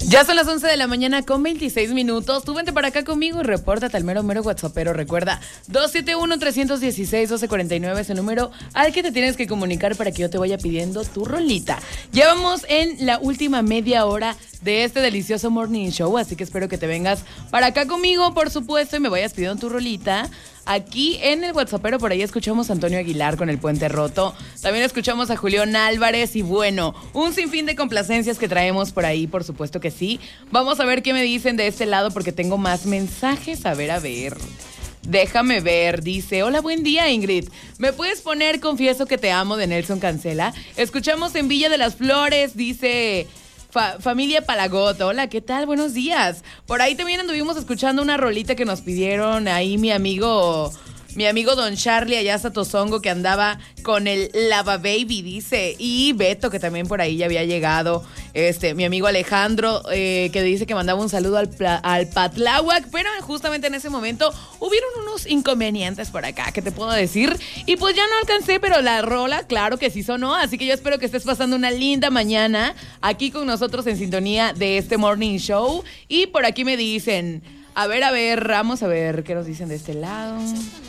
Ya son las 11 de la mañana con 26 minutos. Tú vente para acá conmigo y repórtate al mero WhatsAppero. Recuerda, 271-316-1249 es el número al que te tienes que comunicar para que yo te vaya pidiendo tu rolita. Ya vamos en la última media hora de este delicioso morning show, así que espero que te vengas para acá conmigo, por supuesto, y me vayas pidiendo tu rolita. Aquí en el WhatsAppero, por ahí escuchamos a Antonio Aguilar con El Puente Roto. También escuchamos a Julián Álvarez y bueno, un sinfín de complacencias que traemos por ahí, por supuesto que sí. Vamos a ver qué me dicen de este lado porque tengo más mensajes. A ver. Déjame ver, dice, hola, buen día, Ingrid. ¿Me puedes poner Confieso que te amo de Nelson Cancela? Escuchamos en Villa de las Flores, dice... Familia Palagot, hola, ¿qué tal? Buenos días. Por ahí también anduvimos escuchando una rolita que nos pidieron ahí mi amigo Don Charlie allá Satozongo, que andaba con el Lava Baby, dice, y Beto, que también por ahí ya había llegado, mi amigo Alejandro, que dice que mandaba un saludo al Patláhuac, pero justamente en ese momento hubieron unos inconvenientes por acá, ¿qué te puedo decir? Y pues ya no alcancé, pero la rola, claro que sí sonó, así que yo espero que estés pasando una linda mañana aquí con nosotros en sintonía de este Morning Show, y por aquí me dicen, a ver, vamos a ver qué nos dicen de este lado.